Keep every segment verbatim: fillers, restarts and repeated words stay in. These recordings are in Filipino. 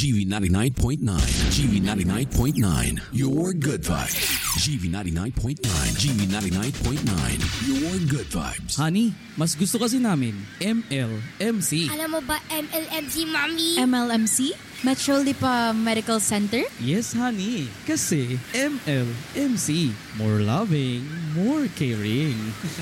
G V ninety-nine point nine. G V ninety-nine point nine. Your good vibes. G V ninety-nine point nine. G V ninety-nine point nine. Your good vibes. Honey, mas gusto kasi namin M L M C. Alam mo ba M L M C, Mami? M L M C? Metro Lipa Medical Center? Yes, honey. Kasi M L M C. More loving, more caring.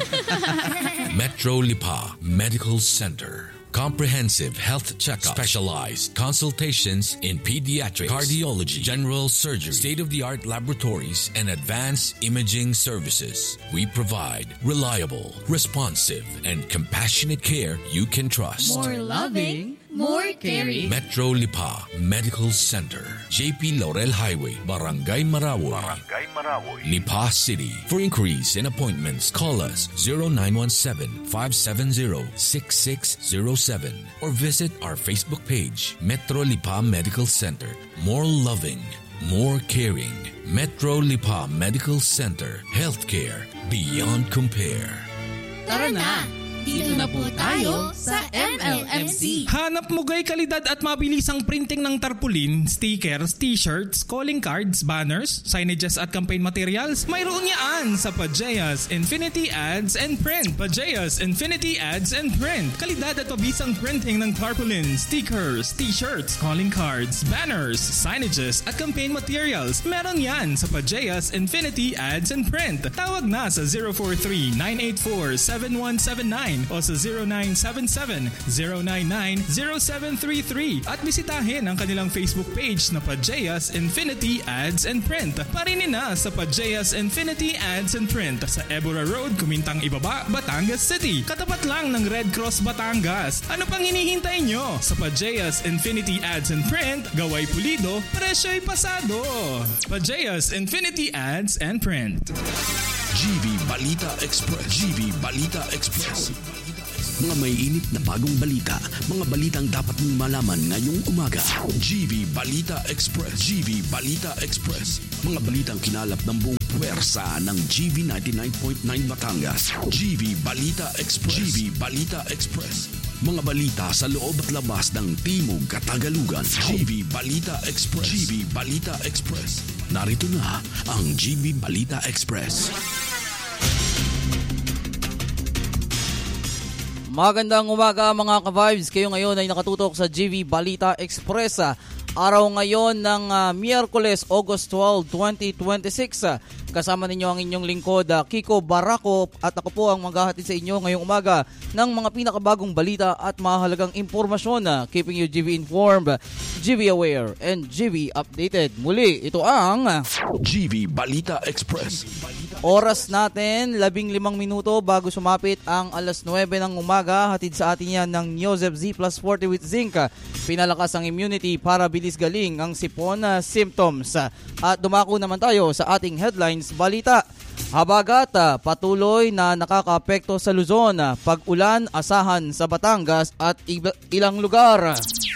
Metro Lipa Medical Center. Comprehensive health checkup, specialized consultations in pediatrics, cardiology, general surgery, state-of-the-art laboratories, and advanced imaging services. We provide reliable, responsive, and compassionate care you can trust. More loving, more caring. Metro Lipa Medical Center, J P Laurel Highway, Barangay Marawoy, Barangay Marawoy, Lipa City. For inquiries and appointments, call us zero nine one seven, five seven zero, six six zero seven or visit our Facebook page, Metro Lipa Medical Center. More loving, more caring. Metro Lipa Medical Center. Healthcare beyond compare. Tara na! Dito na po tayo sa M L M C. Hanap mo gay kalidad at mabilisang printing ng tarpaulin, stickers, t-shirts, calling cards, banners, signages at campaign materials? Mayroon yan sa Pajeas Infinity Ads and Print. Pajeas Infinity Ads and Print. Kalidad at mabisang printing ng tarpaulin, stickers, t-shirts, calling cards, banners, signages at campaign materials. Meron yan sa Pajeas Infinity Ads and Print. Tawag na sa zero four three, nine eight four, seven one seven nine o sa zero nine seven seven, zero nine nine, zero seven three three at bisitahin ang kanilang Facebook page na Pajeas Infinity Ads and Print. Parinin na sa Pajeas Infinity Ads and Print sa Ebora Road, Kumintang Ibaba, Batangas City. Katapat lang ng Red Cross Batangas. Ano pang hinihintay nyo? Sa Pajeas Infinity Ads and Print, gaway pulido, presyo'y pasado. Pajeas Infinity Ads and Print. G V Balita Express. G V Balita Express. Mga may init na bagong balita. Mga balitang dapat mong malaman ngayong umaga. G V Balita Express. G V Balita Express. Mga balitang kinalap ng buong puwersa ng G V ninety-nine point nine Batangas. G V Balita Express. G V Balita Express. Mga balita sa loob at labas ng Timog Katagalugan. G V Balita Express. G V Balita Express. Narito na ang G V Balita Express. Magandang umaga mga ka-vibes. Kayo ngayon ay nakatutok sa G V Balita Express. Araw ngayon ng uh, Miyerkules, August twelfth, twenty twenty-six. Kasama ninyo ang inyong lingkod, uh, Kiko Barako, at ako po ang maghahatid sa inyo ngayong umaga ng mga pinakabagong balita at mahalagang impormasyon, uh, keeping you G V informed, G V aware, and G V updated. Muli, ito ang G V Balita Express. Oras natin, labing limang minuto bago sumapit ang alas nuwebe ng umaga. Hatid sa atin yan ng Neosep Z plus forty with zinc. Pinalakas ang immunity para bilis galing ang sipon na symptoms. At dumako naman tayo sa ating headlines balita. Habagat, patuloy na nakakaapekto sa Luzon. Pag-ulan, asahan sa Batangas at ilang lugar.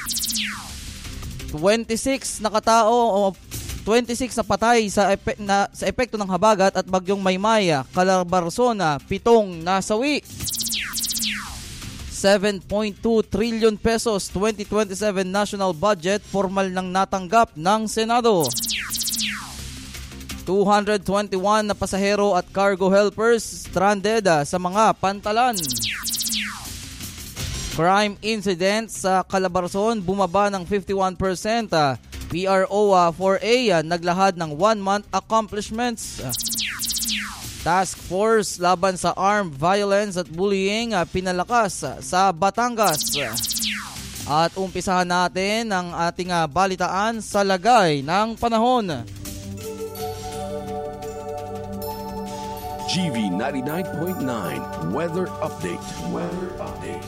twenty-six na katao o twenty-six na patay sa, epe, na, sa epekto ng habagat at bagyong Maymay. Calabarzon, pitong nasawi. seven point two trillion pesos twenty twenty-seven national budget formal nang natanggap ng Senado. two hundred twenty-one na pasahero at cargo helpers stranded sa mga pantalan. Crime incidents sa Calabarzon bumaba ng fifty-one percent. P R O four A naglahad ng one-month accomplishments. Task Force laban sa armed violence at bullying pinalakas sa Batangas. At umpisahan natin ang ating balitaan sa lagay ng panahon. G V ninety-nine point nine Weather Update. Weather Update.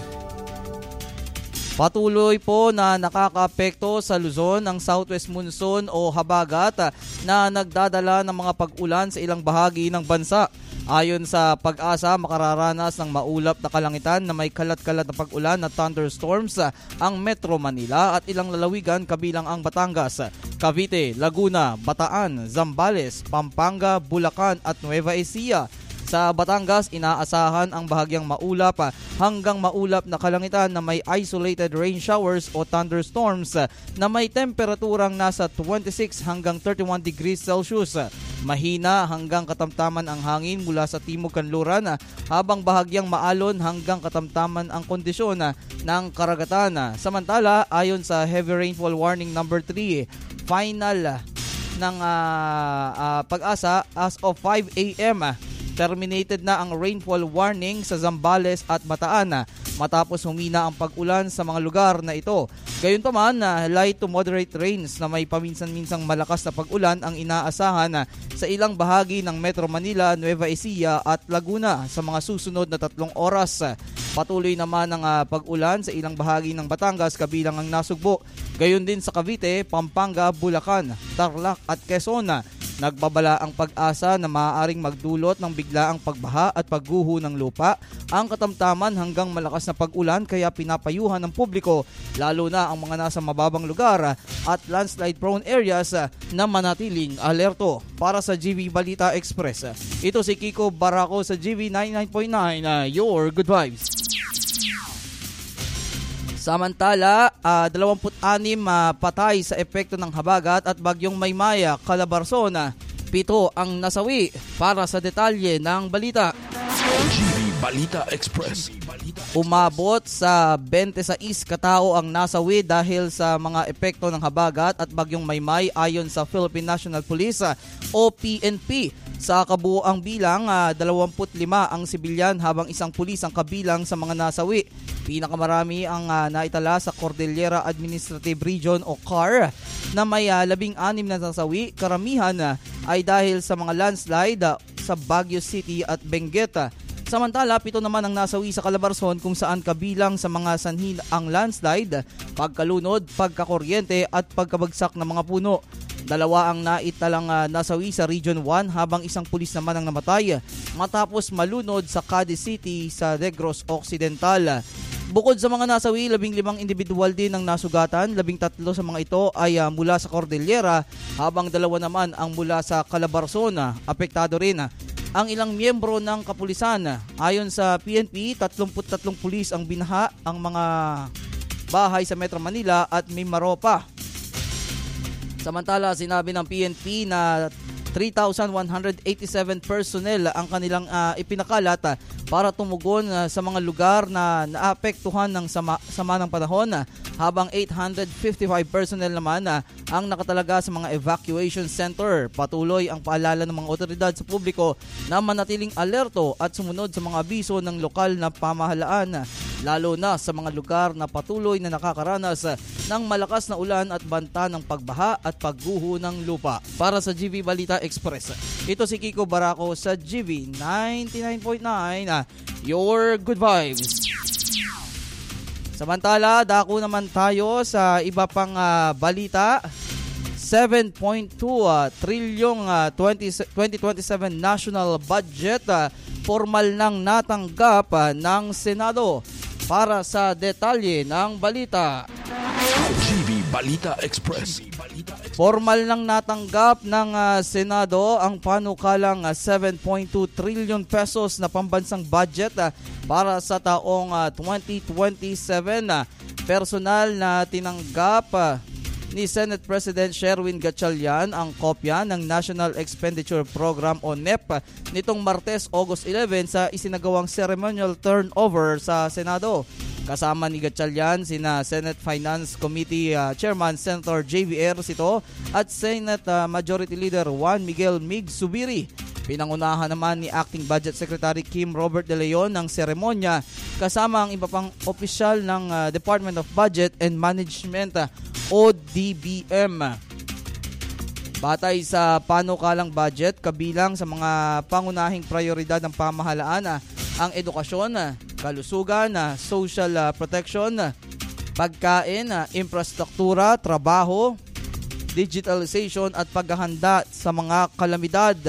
Patuloy po na nakakaapekto sa Luzon ang southwest monsoon o habagat na nagdadala ng mga pag-ulan sa ilang bahagi ng bansa. Ayon sa Pag-asa, makararanas ng maulap na kalangitan na may kalat-kalat na pag-ulan at thunderstorms ang Metro Manila at ilang lalawigan kabilang ang Batangas, Cavite, Laguna, Bataan, Zambales, Pampanga, Bulacan at Nueva Ecija. Sa Batangas, inaasahan ang bahagyang maulap hanggang maulap na kalangitan na may isolated rain showers o thunderstorms na may temperaturang nasa twenty-six hanggang thirty-one degrees Celsius. Mahina hanggang katamtaman ang hangin mula sa timog kanluran habang bahagyang maalon hanggang katamtaman ang kondisyon ng karagatan. Samantala, ayon sa Heavy Rainfall Warning number three, final ng uh, uh, pag-asa as of five a.m. terminated na ang rainfall warning sa Zambales at Bataan matapos humina ang pag-ulan sa mga lugar na ito. Gayunpaman, light to moderate rains na may paminsan-minsang malakas na pag-ulan ang inaasahan sa ilang bahagi ng Metro Manila, Nueva Ecija at Laguna sa mga susunod na tatlong oras. Patuloy naman ang uh, pag-ulan sa ilang bahagi ng Batangas kabilang ang Nasugbo. Gayon din sa Cavite, Pampanga, Bulacan, Tarlac at Quezon. Nagbabala ang pag-asa na maaaring magdulot ng biglaang pagbaha at pagguho ng lupa ang katamtaman hanggang malakas na pag-ulan kaya pinapayuhan ng publiko lalo na ang mga nasa mababang lugar at landslide prone areas na manatiling alerto. Para sa G V Balita Express, ito si Kiko Barako sa G V ninety-nine point nine, uh, your good vibes. Samantala, uh, dalawampu't-anim uh, patay sa epekto ng habagat at bagyong Maymaya, Calabarzon. Pito ang nasawi. Para sa detalye ng balita. G V Balita Express. Umabot sa twenty-six katao ang nasawi dahil sa mga epekto ng habagat at bagyong Maymay ayon sa Philippine National Police o P N P. Sa kabuoang bilang, uh, dalawampu't lima ang sibilyan habang isang pulis ang kabilang sa mga nasawi. Pinakamarami ang uh, naitala sa Cordillera Administrative Region o C A R na may uh, labing-anim na nasawi. Karamihan uh, ay dahil sa mga landslide uh, sa Baguio City at Benguet. Samantala, pito naman ang nasawi sa Calabarzon kung saan kabilang sa mga sanhin ang landslide, pagkalunod, pagkakuryente at pagkabagsak ng mga puno. Dalawa ang naitalang uh, nasawi sa Region one habang isang pulis naman ang namatay matapos malunod sa Cadiz City sa Negros Occidental. Bukod sa mga nasawi, labing limang individual din ang nasugatan. Labing tatlo sa mga ito ay uh, mula sa Cordillera habang dalawa naman ang mula sa Calabarzon. Apektado rin ang ilang miyembro ng kapulisan. Ayon sa P N P, tatlumput-tatlong pulis ang binaha ang mga bahay sa Metro Manila at Mimaropa. Samantala, sinabi ng P N P na three thousand one hundred eighty-seven personnel ang kanilang uh, ipinakalat uh, para tumugon uh, sa mga lugar na naapektuhan ng sama, sama ng panahon uh, habang eight hundred fifty-five personnel naman uh, ang nakatalaga sa mga evacuation center. Patuloy ang paalala ng mga otoridad sa publiko na manatiling alerto at sumunod sa mga abiso ng lokal na pamahalaan, lalo na sa mga lugar na patuloy na nakakaranas ng malakas na ulan at banta ng pagbaha at pagguho ng lupa. Para sa G V Balita Express, ito si Kiko Barako sa G V ninety-nine point nine, your good vibes. Samantala, dako naman tayo sa iba pang uh, balita. seven point two uh, trilyong uh, twenty twenty-seven national budget uh, formal nang natanggap uh, ng Senado. Para sa detalye ng balita, G V Balita Express. formal nang natanggap ng uh, Senado ang panukalang uh, seven point two trillion pesos na pambansang budget uh, para sa taong uh, twenty twenty-seven. Uh, personal na tinanggap uh, ni Senate President Sherwin Gatchalian ang kopya ng National Expenditure Program o N E P nitong Martes, August eleventh sa isinagawang ceremonial turnover sa Senado. Kasama ni Gatchalian sina Senate Finance Committee uh, Chairman Senator J V Ejercito at Senate uh, Majority Leader Juan Miguel Mig Zubiri. Pinangunahan naman ni Acting Budget Secretary Kim Robert De Leon ng seremonya kasama ang iba pang opisyal ng uh, Department of Budget and Management uh, o D B M. Batay sa panukalang budget, kabilang sa mga pangunahing prioridad ng pamahalaan ang edukasyon, kalusugan, social protection, pagkain, infrastruktura, trabaho, digitalization at paghahanda sa mga kalamidad.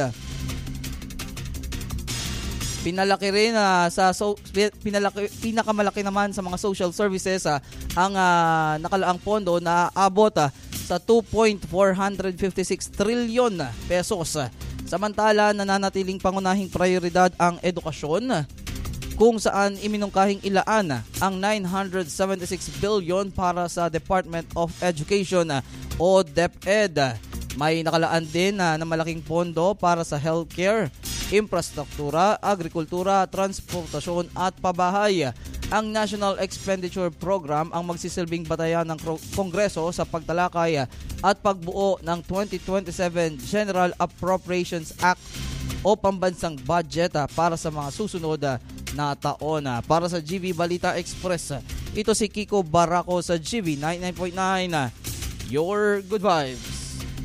Pinalaki rin uh, sa so, pinalaki, pinakamalaki naman sa mga social services uh, ang uh, nakalaang pondo na abot uh, sa two point four five six trillion pesos. Samantala, nananatiling pangunahing prioridad ang edukasyon, kung saan iminungkahing ilaan ang nine hundred seventy-six billion para sa Department of Education o DepEd. May nakalaan din na, na malaking pondo para sa healthcare, infrastruktura, agrikultura, transportasyon at pabahay. Ang National Expenditure Program ang magsisilbing batayan ng Kongreso sa pagtalakay at pagbuo ng twenty twenty-seven General Appropriations Act o pambansang budget para sa mga susunod na taon. Para sa G V Balita Express, ito si Kiko Barako sa G V ninety-nine point nine, Your Good Vibes.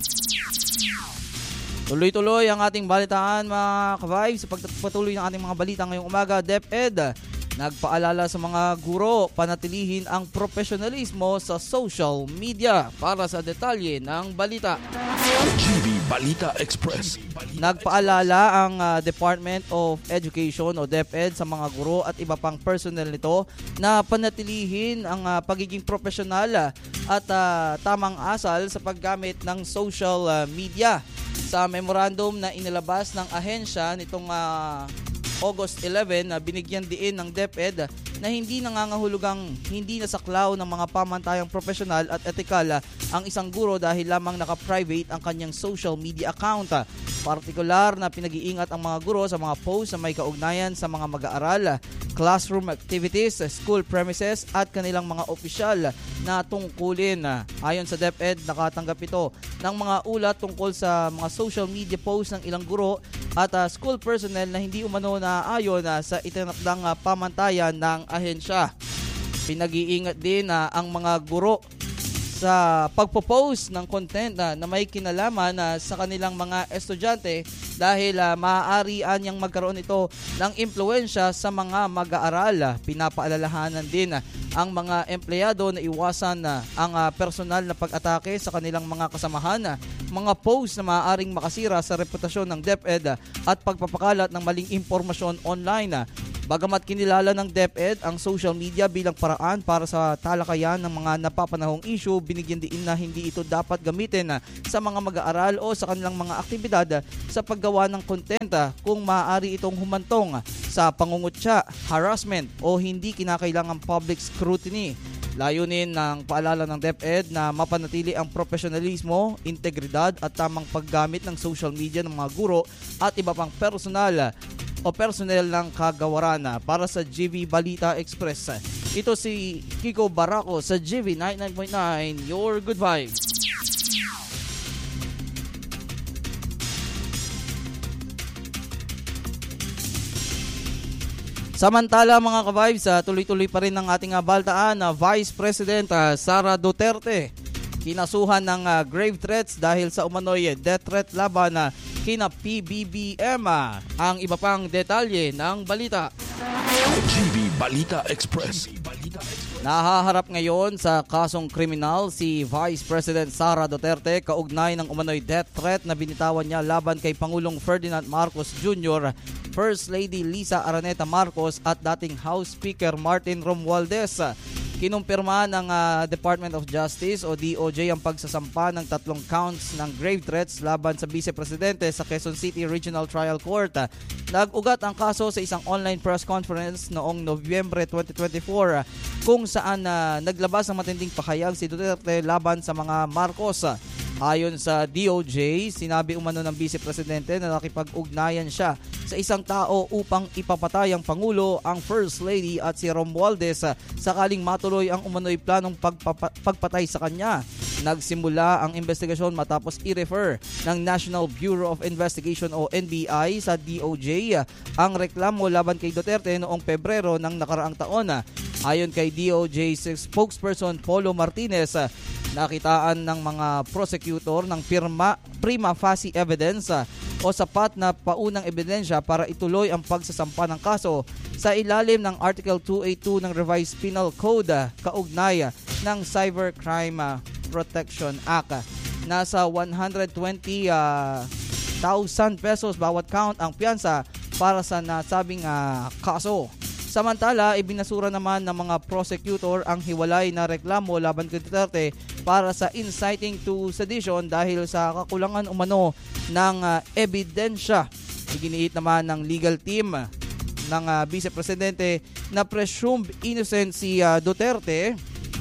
Tuloy-tuloy ang ating balitaan mga ka-vibes. Sa pagpatuloy ng ating mga balita ngayong umaga, DepEd nagpaalala sa mga guro panatilihin ang profesionalismo sa social media. Para sa detalye ng balita, G V Balita Express. nagpaalala ang uh, Department of Education o DepEd sa mga guro at iba pang personnel nito na panatilihin ang uh, pagiging profesional at uh, tamang asal sa paggamit ng social uh, media. Sa memorandum na inilabas ng ahensya nitong uh, August eleven, na binigyan diin ng DepEd na hindi nangangahulugang hindi nasaklaw ng mga pamantayang profesional at etikal ang isang guro dahil lamang naka-private ang kanyang social media account. Partikular na pinag-iingat ang mga guro sa mga posts na may kaugnayan sa mga mag-aaral, classroom activities, school premises at kanilang mga opisyal na tungkulin. Ayon sa DepEd, nakatanggap ito ng mga ulat tungkol sa mga social media posts ng ilang guro at uh, school personnel na hindi umano na ayon uh, sa itinakdang uh, pamantayan ng ahensya. Pinag-iingat din uh, ang mga guro sa pagpo-post ng content uh, na may kinalaman uh, sa kanilang mga estudyante dahil uh, maaari anyang magkaroon ito ng impluwensya sa mga mag-aaral. Pinapaalalahanan din uh, ang mga empleyado na iwasan uh, ang uh, personal na pag-atake sa kanilang mga kasamahan, uh, mga post na maaaring makasira sa reputasyon ng DepEd uh, at pagpapakalat ng maling impormasyon online. Uh, Bagamat kinilala ng DepEd ang social media bilang paraan para sa talakayan ng mga napapanahong issue, binigyan din na hindi ito dapat gamitin sa mga mag-aaral o sa kanilang mga aktibidad sa paggawa ng content kung maaari itong humantong sa pangungutya, harassment o hindi kinakailangang public scrutiny. Layunin ng paalala ng DepEd na mapanatili ang profesionalismo, integridad at tamang paggamit ng social media ng mga guro at iba pang personal o personnel ng kagawaran. Para sa G V Balita Express, ito si Kiko Barako sa G V ninety-nine point nine, Your Good Vibes. Samantala mga ka-vibes, tuloy-tuloy pa rin ang ating baltaan na Vice President Sara Duterte kinasuhan ng uh, grave threats dahil sa umano'y death threat laban na uh, kina P B B M. Ang iba pang detalye ng balita. G V Balita Express. Nahaharap ngayon sa kasong kriminal si Vice President Sara Duterte kaugnay ng umano'y death threat na binitawan niya laban kay Pangulong Ferdinand Marcos Junior, First Lady Lisa Araneta Marcos at dating House Speaker Martin Romualdez. Kinumpirma ng uh, Department of Justice o D O J ang pagsasampa ng tatlong counts ng grave threats laban sa Vice Presidente sa Quezon City Regional Trial Court. Nag-ugat ang kaso sa isang online press conference noong Nobyembre twenty twenty-four kung saan uh, naglabas ng matinding pahayag si Duterte laban sa mga Marcos. Ayon sa D O J, sinabi umano ng Vice Presidente na nakipag-ugnayan siya sa isang tao upang ipapatay ang Pangulo, ang First Lady at si Romualdez sakaling matuloy ang umano'y planong pagpapa- pagpatay sa kanya. Nagsimula ang investigasyon matapos i-refer ng National Bureau of Investigation o N B I sa D O J ang reklamo laban kay Duterte noong Pebrero ng nakaraang taon. Ayon kay D O J spokesperson Polo Martinez, nakitaan ng mga prosecutor ng firma prima facie evidence o sapat na paunang ebidensya para ituloy ang pagsasampa ng kaso sa ilalim ng Article two eighty-two ng Revised Penal Code kaugnay ng Cybercrime Protection Act. Nasa one hundred twenty thousand pesos bawat count ang piyansa para sa nasabing uh, kaso. Samantala, ibinasura naman ng mga prosecutor ang hiwalay na reklamo laban kay Duterte para sa inciting to sedition dahil sa kakulangan umano ng uh, ebidensya. Iginiit naman ng legal team ng uh, Vice Presidente na presumed innocent si uh, Duterte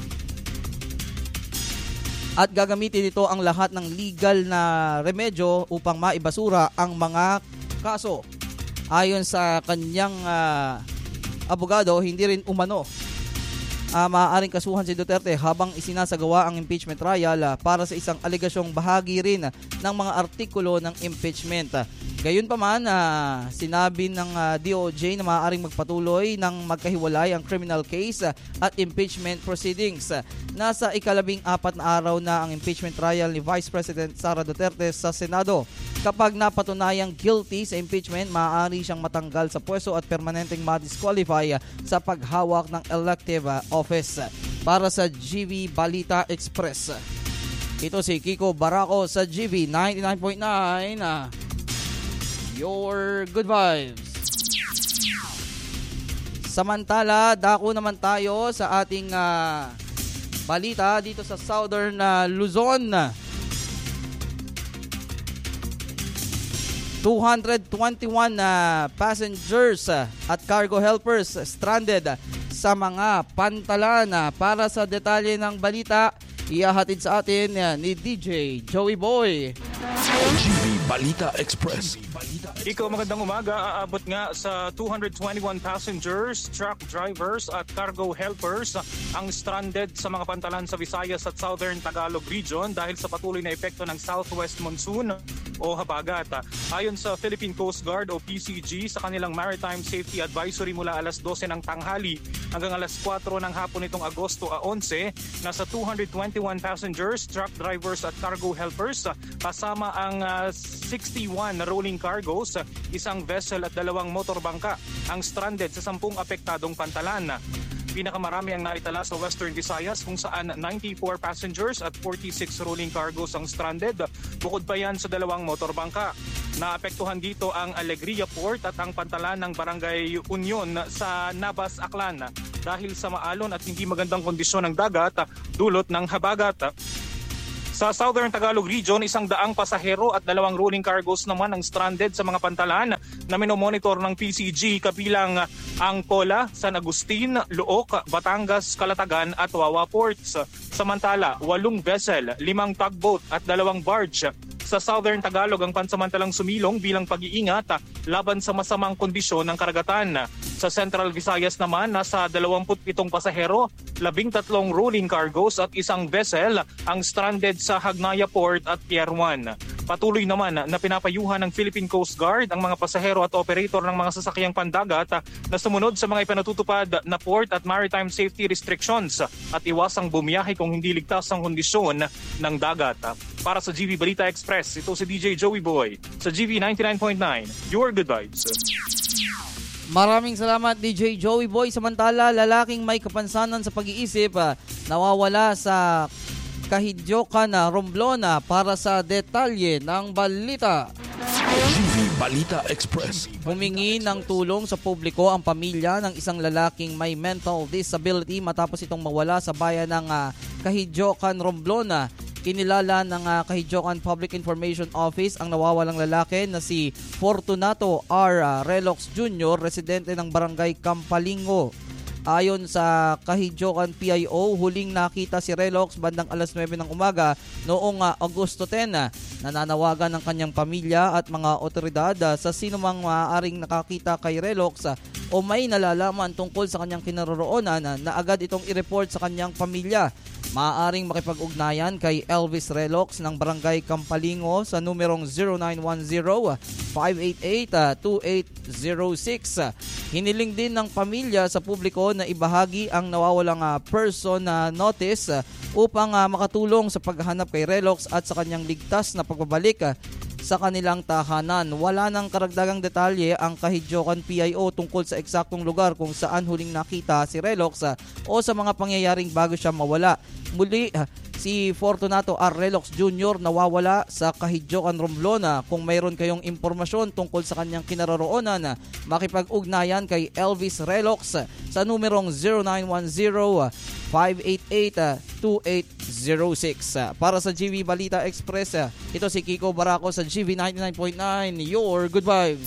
at gagamitin ito ang lahat ng legal na remedyo upang maibasura ang mga kaso. Ayon sa kanyang uh, abogado, hindi rin umano uh, maaaring kasuhan si Duterte habang isinasagawa ang impeachment trial uh, para sa isang alegasyong bahagi rin ng mga artikulo ng impeachment. Gayunpaman, uh, sinabi ng uh, D O J na maaaring magpatuloy ng magkahiwalay ang criminal case uh, at impeachment proceedings. Uh, nasa ikalabing apat na araw na ang impeachment trial ni Vice President Sara Duterte sa Senado. Kapag napatunayang guilty sa impeachment, maaari siyang matanggal sa pwesto at permanenteng ma-disqualify uh, sa paghawak ng elective uh, office. Para sa G V Balita Express, ito si Kiko Barako sa G V ninety-nine point nine. Uh, Your good vibes. Samantala, dako naman tayo sa ating uh, balita dito sa Southern uh, Luzon. two hundred twenty-one uh, passengers uh, at cargo helpers stranded sa mga pantalan. Uh, para sa detalye ng balita, ihahatid sa atin uh, ni D J Joey Boy. G V Balita Express. Ikaw, magandang umaga. Aabot nga sa two hundred twenty-one passengers, truck drivers at cargo helpers ang stranded sa mga pantalan sa Visayas at Southern Tagalog region dahil sa patuloy na epekto ng southwest monsoon o habagat. Ayon sa Philippine Coast Guard o P C G, sa kanilang Maritime Safety Advisory mula alas dose ng tanghali hanggang alas kwatro ng hapon nitong Agosto eleven, nasa two hundred twenty-one passengers, truck drivers at cargo helpers kasama ang uh, sixty-one na rolling cargos, isang vessel at dalawang motorbangka ang stranded sa sampung apektadong pantalan. Pinakamarami ang naitala sa Western Visayas kung saan ninety-four passengers at forty-six rolling cargos ang stranded. Bukod pa yan sa dalawang motorbangka. Naapektuhan dito ang Alegria Port at ang pantalan ng Barangay Union sa Nabas, Aklan dahil sa maalon at hindi magandang kondisyon ng dagat dulot ng habagat. Sa Southern Tagalog region, isang daang pasahero at dalawang rolling cargos naman ang stranded sa mga pantalan na minomonitor ng P C G kabilang ang Pola, San Agustin, Luok, Batangas, Calatagan at Wawa Ports. Samantala, walong vessel, limang tugboat at dalawang barge sa Southern Tagalog ang pansamantalang sumilong bilang pag-iingat laban sa masamang kondisyon ng karagatan. Sa Central Visayas naman, nasa dalawampu't pitong pasahero, labing tatlong rolling cargos at isang vessel ang stranded sa Hagnaya Port at Pier one. Patuloy naman na pinapayuhan ng Philippine Coast Guard ang mga pasahero at operator ng mga sasakyang pandagat na sumunod sa mga ipinatutupad na port at maritime safety restrictions at iwasang bumiyahe kung hindi ligtas ang kondisyon ng dagat. Para sa G V Balita Express, ito si D J Joey Boy sa G V ninety-nine point nine. Your good vibes. Maraming salamat D J Joey Boy. Samantala, lalaking may kapansanan sa pag-iisip uh, nawawala sa Kahidyokan na Romblona. Para sa detalye ng balita, G V Balita Express. Humingi ng tulong sa publiko ang pamilya ng isang lalaking may mental disability matapos itong mawala sa bayan ng uh, Kahidyokan, Romblona. Kinilala ng uh, Kahidyokan Public Information Office ang nawawalang lalaki na si Fortunato R. Relox Junior, residente ng Barangay Campalingo. Ayon sa Kahidyokan P I O, huling nakita si Relox bandang alas nuwebe ng umaga noong uh, Agosto tenth. Nananawagan ng kanyang pamilya at mga otoridad uh, sa sinumang maaaring nakakita kay Relox uh, o may nalalaman tungkol sa kanyang kinaroroonan uh, na agad itong i-report sa kanyang pamilya. Maaaring makipag-ugnayan kay Elvis Relox ng Barangay Campalingo sa numerong zero nine one zero, five eight eight, two eight zero six. Hiniling din ng pamilya sa publiko na ibahagi ang nawawalang uh, person na uh, notice uh, upang uh, makatulong sa paghahanap kay Relox at sa kanyang ligtas na pagbabalik uh, sa kanilang tahanan. Wala nang karagdagang detalye ang Kahidyokan P I O tungkol sa eksaktong lugar kung saan huling nakita si Relox uh, o sa mga pangyayaring bago siya mawala. Muli, si Fortunato R. Relox Junior nawawala sa Kahidyokan, Romblona. Kung mayroon kayong impormasyon tungkol sa kanyang kinaroroonan, makipag-ugnayan kay Elvis Relox sa numerong zero nine one zero, five eight eight, two eight zero six. Para sa G V Balita Express, ito si Kiko Barako sa G V ninety-nine point nine, your good vibes.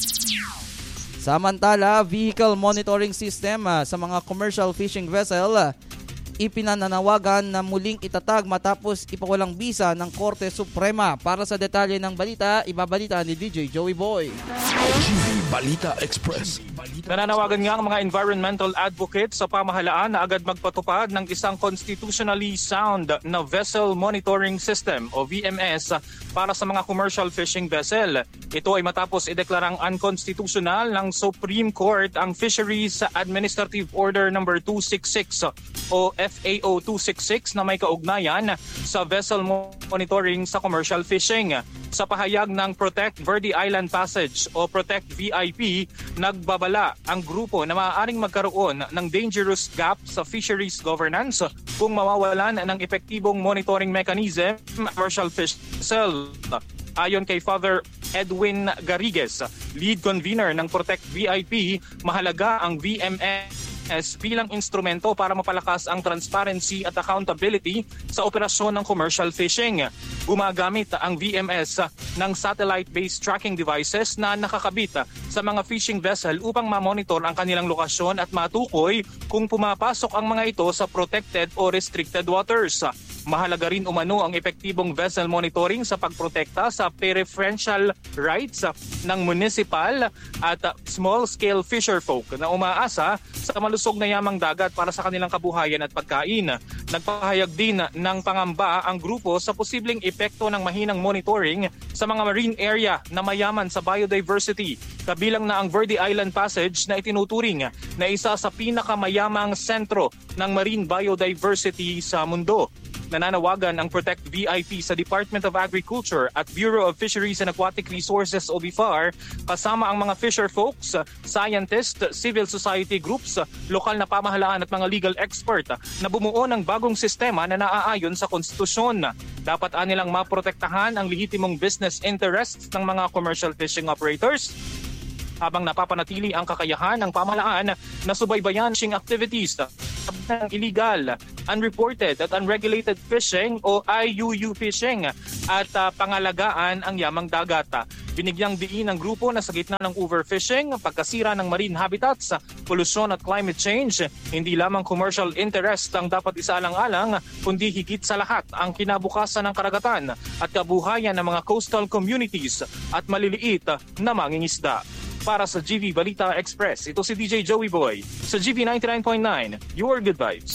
Samantala, vehicle monitoring system sa mga commercial fishing vessel ipinananawagan na muling itatag matapos ipawalang bisa ng Korte Suprema. Para sa detalye ng balita, ibabalita ni D J Joey Boy. G V Balita Express. Nananawagan nga ang mga environmental advocates sa pamahalaan na agad magpatupad ng isang constitutionally sound na vessel monitoring system o V M S para sa mga commercial fishing vessel. Ito ay matapos ideklarang unconstitutional ng Supreme Court ang Fisheries Administrative Order number two sixty-six o F A O two sixty-six na may kaugnayan sa vessel monitoring sa commercial fishing. Sa pahayag ng Protect Verde Island Passage o Protect V I P, nagbabala ang grupo na maaaring magkaroon ng dangerous gap sa fisheries governance kung mawawalan ng epektibong monitoring mechanism commercial fish vessel. Ayon kay Father Edwin Garrigues, lead convener ng Protect V I P, mahalaga ang V M S bilang instrumento para mapalakas ang transparency at accountability sa operasyon ng commercial fishing. Gumagamit ang V M S ng satellite-based tracking devices na nakakabit sa mga fishing vessel upang ma-monitor ang kanilang lokasyon at matukoy kung pumapasok ang mga ito sa protected o restricted waters. Mahalaga rin umano ang epektibong vessel monitoring sa pagprotekta sa preferential rights ng municipal at small-scale fisherfolk na umaasa sa malusog na yamang dagat para sa kanilang kabuhayan at pagkain. Nagpahayag din ng pangamba ang grupo sa posibleng epekto ng mahinang monitoring sa mga marine area na mayaman sa biodiversity, kabilang na ang Verde Island Passage na itinuturing na isa sa pinakamayamang sentro ng marine biodiversity sa mundo. Nananawagan ang Protect V I P sa Department of Agriculture at Bureau of Fisheries and Aquatic Resources o B F A R kasama ang mga fisher folks, scientists, civil society groups, lokal na pamahalaan at mga legal expert na bumuo ng bagong sistema na naaayon sa konstitusyon. Dapat anilang maprotektahan ang lehitimong business interests ng mga commercial fishing operators habang napapanatili ang kakayahan ng pamahalaan na subaybayan fishing activities ng illegal, unreported at unregulated fishing o I U U fishing at uh, pangalagaan ang yamang dagat. Binigyang diin ng grupo na sa gitna ng overfishing, pagkasira ng marine habitats, polusyon at climate change, hindi lamang commercial interest ang dapat isaalang-alang, kundi higit sa lahat ang kinabukasan ng karagatan at kabuhayan ng mga coastal communities at maliliit na mangingisda. Para sa G V Balita Express, ito si D J Joey Boy sa G V ninety-nine point nine, your good vibes.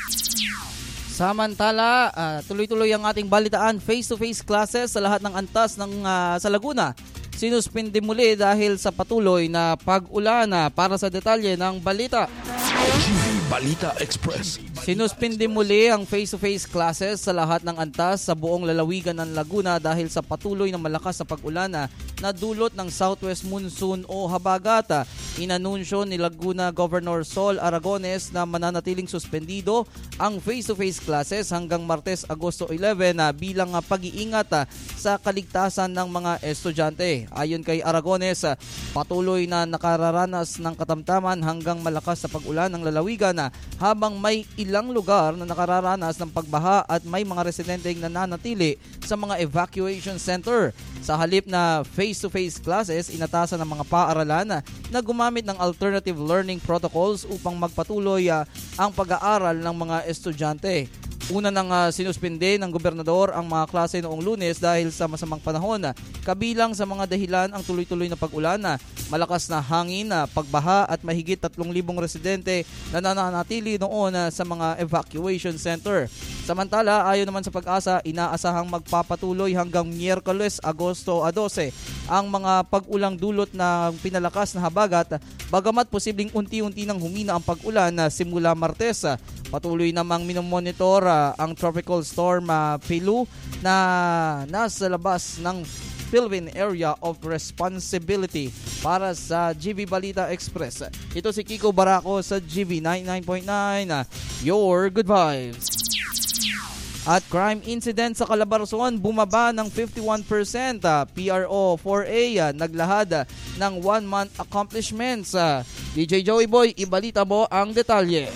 Samantala, uh, tuloy-tuloy ang ating balitaan, face-to-face classes sa lahat ng antas ng uh, sa Laguna. Sinuspindi muli dahil sa patuloy na pag-ulan. Para sa detalye ng balita, G V Balita Express. Sinuspindi muli ang face-to-face classes sa lahat ng antas sa buong lalawigan ng Laguna dahil sa patuloy na malakas na pag-ulan na dulot ng southwest monsoon o habagat. Inanunsyo ni Laguna Governor Sol Aragones na mananatiling suspendido ang face-to-face classes hanggang Martes, Agosto eleven bilang pag-iingat sa kaligtasan ng mga estudyante. Ayon kay Aragones, patuloy na nakararanas ng katamtaman hanggang malakas na pag-ulan ng lalawigan habang may ilang lugar na nakararanas ng pagbaha at may mga residenteng nananatili sa mga evacuation center. Sa halip na face-to-face classes, inatasan ng mga paaralan na gumamit ng alternative learning protocols upang magpatuloy uh, ang pag-aaral ng mga estudyante. Una nang uh, sinuspinde ng gobernador ang mga klase noong Lunes dahil sa masamang panahon. Kabilang sa mga dahilan ang tuloy-tuloy na pag-ulan, malakas na hangin, pagbaha at mahigit tatlong libong residente na nananatili noon sa mga evacuation center. Samantala, ayon naman sa Pag-asa, inaasahang magpapatuloy hanggang Miyerkules, Agosto twelve ang mga pag-ulang dulot ng pinalakas na habagat, bagamat posibleng unti-unti nang humina ang pag-ulan simula Martes. Patuloy namang minomonitor uh, ang tropical storm uh, Pilu na nasa labas ng Philippine Area of Responsibility. Para sa G V Balita Express, ito si Kiko Barako sa G V ninety-nine point nine, uh, your good vibes. At crime incident sa Calabarzon bumaba ng fifty-one percent. Uh, P R O four A uh, naglahad uh, ng one-month accomplishments. Uh, D J Joey Boy, ibalita mo ang detalye.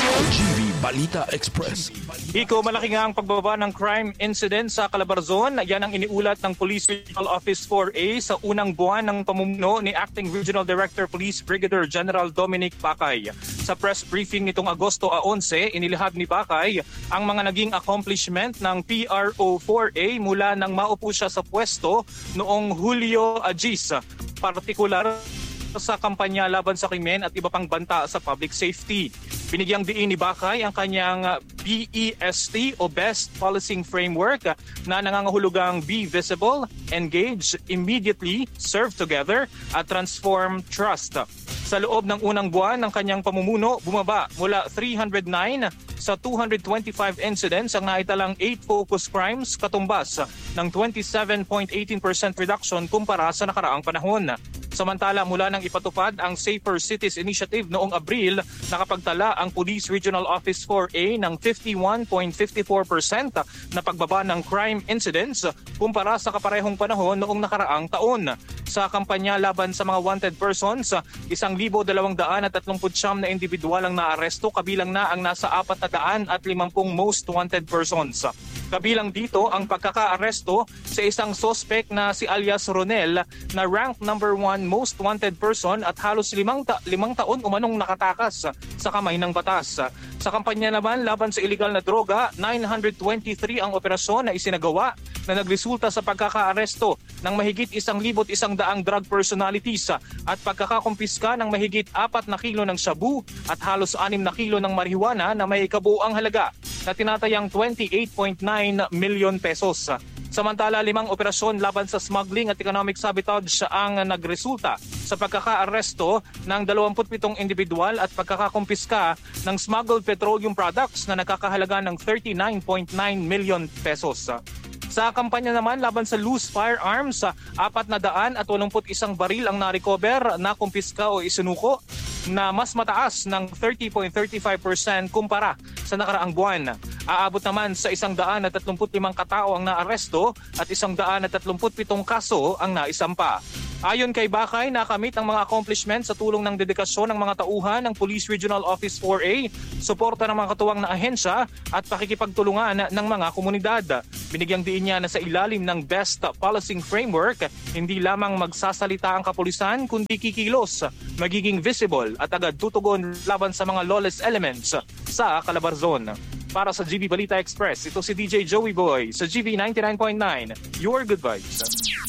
G V Balita Express. Iko, malaki nga ang pagbaba ng crime incident sa Calabarzon. Yan ang iniulat ng Police Regional Office four A sa unang buwan ng pamumuno ni Acting Regional Director Police Brigadier General Dominic Bakay. Sa press briefing nitong Agosto eleven, inilahad ni Bakay ang mga naging accomplishment ng P R O four A mula nang maupo siya sa pwesto noong Hulyo Agis, partikular sa kampanya laban sa krimen at iba pang banta sa public safety. Binigyang diin ni Bakay ang kanyang B E S T o Best Policing Framework na nangangahulugang be visible, engage, immediately, serve together at transform trust. Sa loob ng unang buwan ng kanyang pamumuno, bumaba mula three hundred nine sa two hundred twenty-five incidents ang naitalang eight focus crimes, katumbas ng twenty-seven point one eight percent reduction kumpara sa nakaraang panahon. Samantala, mula nang ipatupad ang Safer Cities Initiative noong Abril, nakapagtala ang Police Regional Office four A ng fifty-one point five four percent na pagbaba ng crime incidents kumpara sa kaparehong panahon noong nakaraang taon. Sa kampanya laban sa mga wanted persons, isang libo dalawang daan at tatlumput siyam na individual ang naaresto, kabilang na ang nasa apat na daan at limampung most wanted persons. Kabilang dito ang pagkakaaresto sa isang suspect na si alias Ronel na ranked number one most wanted person at halos limang, ta- limang taon umanong nakatakas sa kamay ng batas. Sa kampanya naman laban sa iligal na droga, nine hundred twenty-three ang operasyon na isinagawa na nagresulta sa pagkakaaresto ng mahigit isang libot isang daang drug personalities at pagkakakumpiska ng mahigit apat na kilo ng shabu at halos anim na kilo ng marijuana na may kabuuang halaga na tinatayang twenty-eight point nine milyon pesos. Samantala, limang operasyon laban sa smuggling at economic sabotage ang nagresulta sa pagkakaaresto ng dalawampu't pitong individual at pagkakakumpiska ng smuggled petroleum products na nakakahalaga ng thirty-nine point nine milyon pesos. Sa kampanya naman laban sa loose firearms, apat na daan at walumput isang baril ang na-recover, nakumpiska o isinuko na mas mataas ng thirty point three five percent kumpara sa nakaraang buwan. Aabot naman sa isang daan at tatlumput limang katao ang naaresto at isang daan at tatlumput pitong kaso ang naisampa. Ayon kay Bakay, nakamit ang mga accomplishments sa tulong ng dedikasyon ng mga tauhan ng Police Regional Office four A, suporta ng mga katuwang na ahensya at pakikipagtulungan ng mga komunidad. Binigyang diin niya na sa ilalim ng Best Policing Framework, hindi lamang magsasalita ang kapulisan kundi kikilos, magiging visible at agad tutugon laban sa mga lawless elements sa Calabarzon. Para sa G V Balita Express, ito si D J Joey Boy sa G V ninety-nine point nine, Your Good Vibes.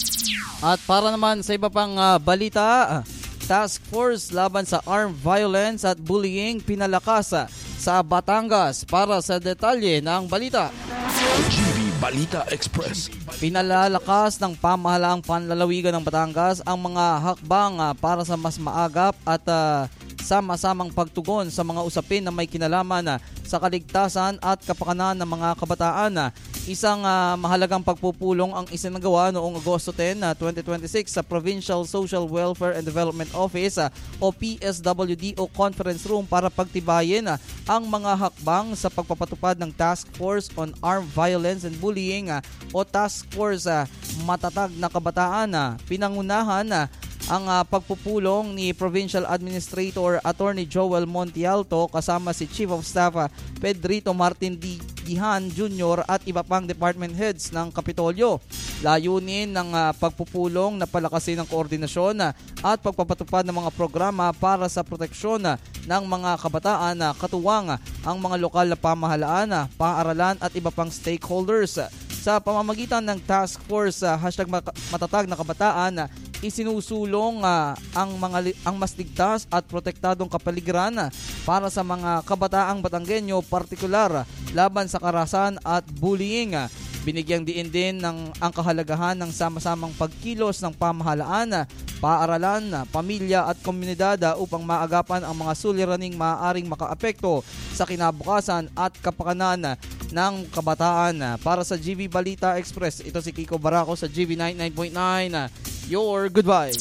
At para naman sa iba pang uh, balita, uh, Task Force laban sa armed violence at bullying pinalakas uh, sa Batangas. Para sa detalye ng balita, G V Balita Express. Pinalalakas ng pamahalaang panlalawigan ng Batangas ang mga hakbang uh, para sa mas maagap at uh, sama-samang pagtugon sa mga usapin na may kinalaman uh, sa kaligtasan at kapakanan ng mga kabataan. Uh, Isang uh, mahalagang pagpupulong ang isinagawa noong Agosto tenth, twenty twenty-six sa Provincial Social Welfare and Development Office uh, o P S W D o Conference Room para pagtibayin uh, ang mga hakbang sa pagpapatupad ng Task Force on Armed Violence and Bullying uh, o Task Force uh, Matatag na Kabataan. Uh, pinangunahan uh, ang uh, pagpupulong ni Provincial Administrator Attorney Joel Montialto kasama si Chief of Staff uh, Pedrito Martin D. Gihan Junior at iba pang department heads ng Kapitolyo. Layunin ng uh, pagpupulong na palakasin ang koordinasyon uh, at pagpapatupad ng mga programa para sa proteksyon uh, ng mga kabataan na uh, katuwang uh, ang mga lokal na pamahalaan, uh, paaralan at iba pang stakeholders. Uh, sa pamamagitan ng Task Force uh, hashtag Matatag na Kabataan, uh, isinusulong uh, ang mga li- ang mas ligtas at protektadong kapaligiran uh, para sa mga kabataang Batanggenyo, partikular uh, laban sa karahasan at bullying. Uh, binigyang diin din ng ang kahalagahan ng sama-samang pagkilos ng pamahalaan, uh, paaralan, uh, pamilya at komunidad uh, upang maagapan ang mga suliraning maaaring makaapekto sa kinabukasan at kapakanan uh, ng kabataan. Uh, para sa G V Balita Express, ito si Kiko Barako sa G V ninety-nine point nine. Uh, Your Good Vibes.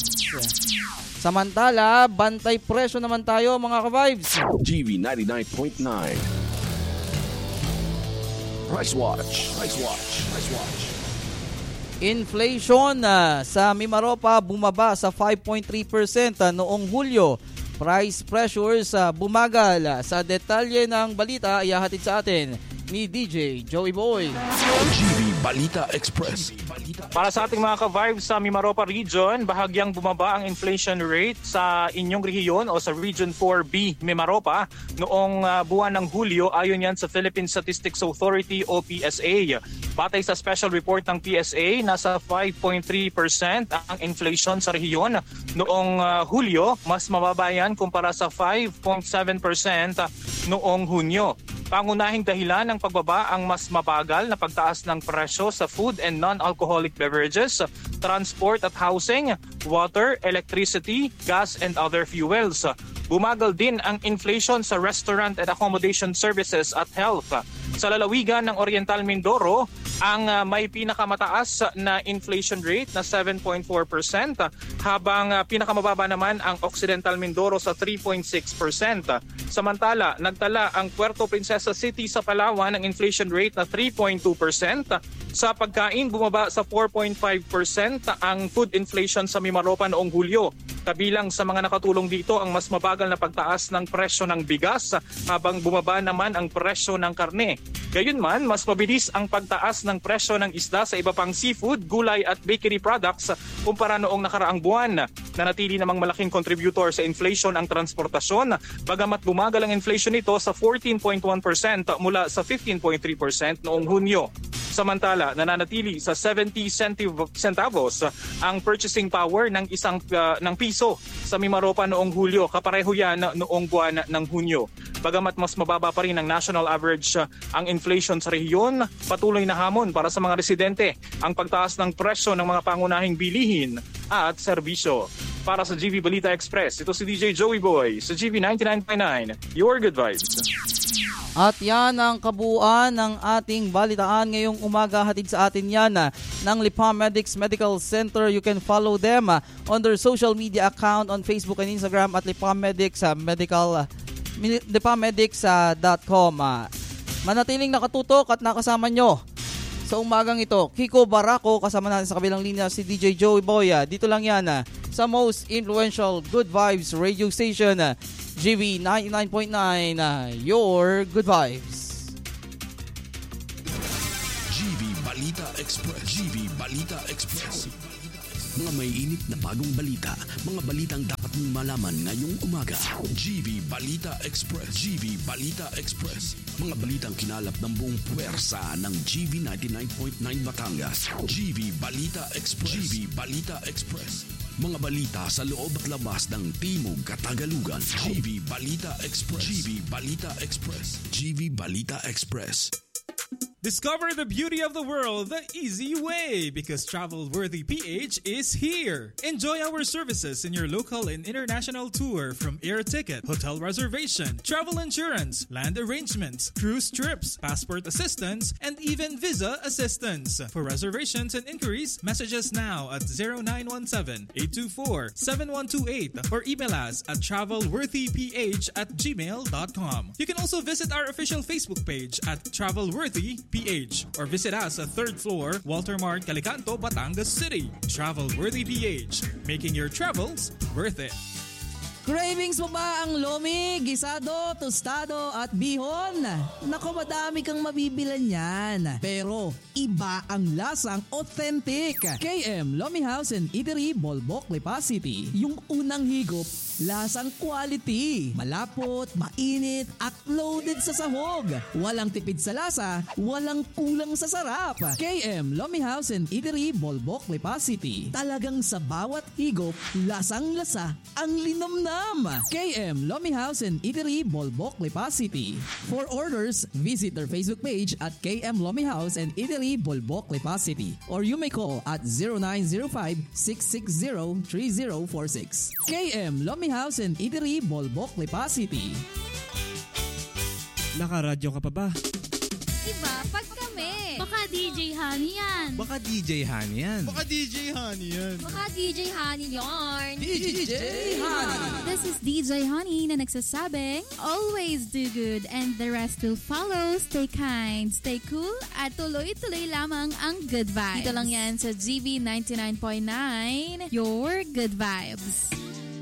Samantala, bantay presyo naman tayo mga ka-vibes. G V ninety-nine point nine. Price Watch. Price Watch. Price Watch. Inflation uh, sa Mimaropa bumaba sa five point three percent uh, noong Hulyo. Price pressures uh, bumagal. Sa detalye ng balita, ihahatid sa atin ni D J Joey Boy. G V Balita Express. Para sa ating mga ka-vibes sa Mimaropa Region, bahagyang bumaba ang inflation rate sa inyong rehiyon o sa Region four B Mimaropa noong uh, buwan ng Hulyo ayon yan sa Philippine Statistics Authority o P S A. Batay sa special report ng P S A, nasa five point three percent ang inflation sa rehiyon noong uh, Hulyo, mas mababa yan kumpara sa five point seven percent noong Hunyo. Pangunahing dahilan ng pagbaba ang mas mabagal na pagtaas ng presyo sa food and non-alcoholic beverages, transport at housing, water, electricity, gas and other fuels. Bumagal din ang inflation sa restaurant and accommodation services at health. Sa lalawigan ng Oriental Mindoro, ang uh, may pinakamataas na inflation rate na seven point four percent habang uh, pinakamababa naman ang Occidental Mindoro sa three point six percent. Samantala, nagtala ang Puerto Princesa City sa Palawan ng inflation rate na three point two percent. Sa pagkain, bumaba sa four point five percent ang food inflation sa Mimaropa noong Hulyo. Kabilang sa mga nakatulong dito ang mas mabagal na pagtaas ng presyo ng bigas habang bumaba naman ang presyo ng karne. Gayunman, mas mabilis ang pagtaas ng presyo ng isda sa iba pang seafood, gulay at bakery products kumpara noong nakaraang buwan. Nanatili namang malaking contributor sa inflation ang transportasyon, bagamat bumagal ang inflation nito sa fourteen point one percent mula sa fifteen point three percent noong Hunyo. Samantala, nananatili sa seventy centavos ang purchasing power ng isang uh, ng piso sa Mimaropa noong Hulyo, kapareho yan noong buwan ng Hunyo. Bagamat mas mababa pa rin ang national average uh, ang inflation sa rehiyon, patuloy na hamon para sa mga residente ang pagtaas ng presyo ng mga pangunahing bilihin at serbisyo. Para sa G V Balita Express, ito si D J Joey Boy sa G V ninety-nine point nine, Your Good Vibes. At yan ang kabuuan ng ating balitaan ngayong umaga. Hatid sa atin yan uh, ng Lipa Medics Medical Center. You can follow them uh, on their social media account on Facebook and Instagram at Lipa Medics uh, Medical uh, lipamedics dot com. Uh, manatiling nakatutok at nakasama nyo sa umagang ito, Kiko Barako, kasama natin sa kabilang linya si D J Joey Boy. Uh, dito lang yan uh, sa most influential Good Vibes radio station, uh, G V ninety-nine point nine, uh, Your Good Vibes. G V Balita Express. G V Balita Express. Mga may init na bagong balita, mga balitang dapat mong malaman ngayong umaga. G V Balita Express. G V Balita Express. Mga balitang kinalap ng buong puwersa ng G V ninety-nine point nine Batangas. G V Balita Express. G V Balita Express. Mga balita sa loob at labas ng Timog Katagalugan. G V Balita Express. G V Balita Express. G V Balita Express. Discover the beauty of the world the easy way, because Travel Worthy P H is here. Enjoy our services in your local and international tour, from air ticket, hotel reservation, travel insurance, land arrangements, cruise trips, passport assistance, and even visa assistance. For reservations and inquiries, message us now at zero nine one seven, eight two four, seven one two eight or email us at travelworthyph at gmail dot com. You can also visit our official Facebook page at Travelworthy P H or visit us at third floor, Walter Mart, Calicanto, Batangas City. Travelworthy P H, making your travels worth it. Cravings mo ba ang lomi, gisado, tostado at bihon? Naku, madami kang mabibilan yan. Pero iba ang lasang authentic. K M Lomi House and Eatery, Bolbok, Lipa City. Yung unang higop, lasang quality. Malapot, mainit at loaded sa sahog. Walang tipid sa lasa, walang kulang sa sarap. K M Lomi House and Eatery, Bolbok, Lipa City. Talagang sa bawat higop, lasang-lasa ang linamnam. K M Lomi House and Eatery, Bolbok, Lipa City. For orders, visit their Facebook page at K M Lomi House and Eatery, Bolbok, Lipa City. Or you may call at zero nine zero five, six six zero, three zero four six. K M Lomi House and Eatery, Bolbok, Lipa City. Nakaradyo ka pa ba? Iba pag kami. Baka D J Honey yan. Baka D J Han yan. Baka D J Honey yan. Baka D J Honey yarn. D J Honey. This is D J Honey na nagsasabing, always do good and the rest will follow. Stay kind, stay cool, at tuloy-tuloy lamang ang good vibes. Dito lang yan sa G V ninety-nine point nine, your good vibes.